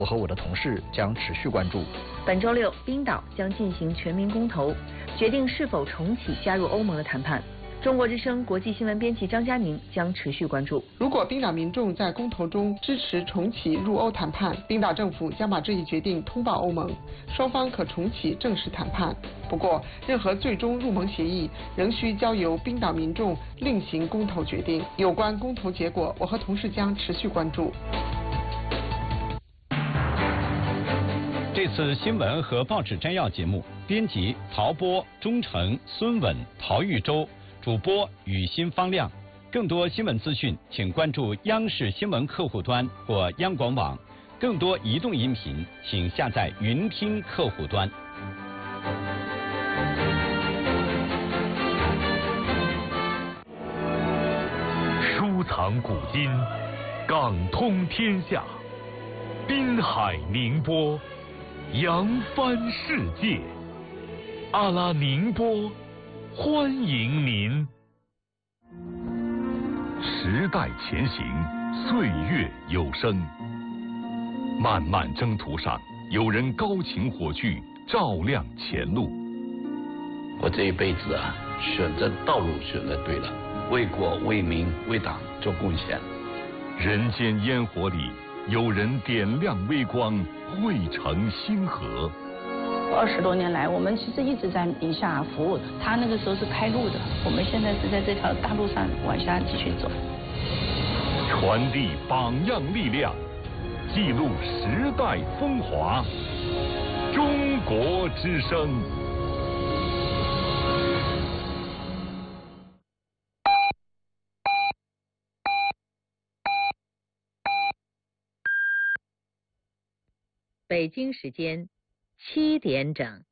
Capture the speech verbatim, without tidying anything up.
我和我的同事将持续关注。 本周六，冰岛将进行全民公投，决定是否重启加入欧盟的谈判。中国之声国际新闻编辑张佳宁将持续关注。 如果冰岛民众在公投中支持重启入欧谈判，冰岛政府将把这一决定通报欧盟，双方可重启正式谈判。不过，任何最终入盟协议仍需交由冰岛民众另行公投决定。有关公投结果，我和同事将持续关注。 这次新闻和报纸摘要节目，编辑曹波、钟诚、孙稳、陶玉洲。主播雨欣方亮，更多新闻资讯，请关注央视新闻客户端或央广网。更多移动音频，请下载云听客户端。 书藏古今，港通天下，滨海宁波，扬帆世界。阿拉宁波。欢迎您。时代前行，岁月有声。漫漫征途上，有人高擎火炬，照亮前路。 我这一辈子啊，选择道路选择对了，为国为民为党做贡献。 人间烟火里，有人点亮微光，汇成星河。 二十多年来，我们其实一直在宁夏服务。他那个时候是开路的，我们现在是在这条大路上往下继续走。 传递榜样力量，记录时代风华。中国之声。 北京时间七点整。